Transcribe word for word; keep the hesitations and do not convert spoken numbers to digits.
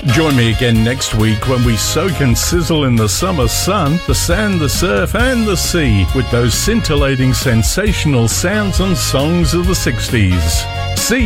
Join me again next week when we soak and sizzle in the summer sun, the sand, the surf and the sea with those scintillating sensational sounds and songs of the sixties. See